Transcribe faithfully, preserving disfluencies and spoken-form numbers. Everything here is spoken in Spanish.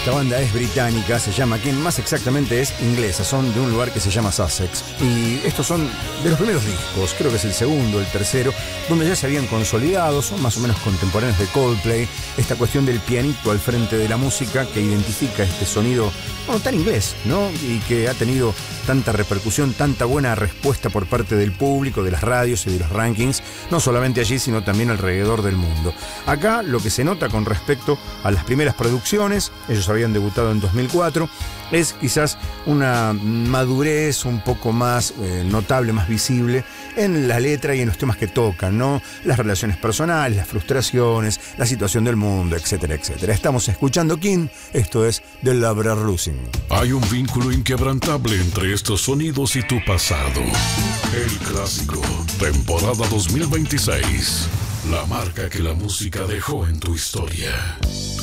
Esta banda es británica, se llama King, más exactamente es inglesa, son de un lugar que se llama Sussex. Y estos son de los primeros discos, creo que es el segundo, el tercero, donde ya se habían consolidado, son más o menos contemporáneos de Coldplay. Esta cuestión del pianito al frente de la música que identifica este sonido, bueno, tan inglés, ¿no? Y que ha tenido tanta repercusión, tanta buena respuesta por parte del público, de las radios y de los rankings, no solamente allí, sino también alrededor del mundo. Acá lo que se nota con respecto a las primeras producciones, ellos habían debutado en dos mil cuatro, es quizás una madurez un poco más eh, notable, más visible en la letra y en los temas que tocan, ¿no? Las relaciones personales, las frustraciones, la situación del mundo, etcétera, etcétera. Estamos escuchando King, esto es The Lover Losing. Hay un vínculo inquebrantable entre estos sonidos y tu pasado. El clásico, temporada dos mil veintiséis. La marca que la música dejó en tu historia.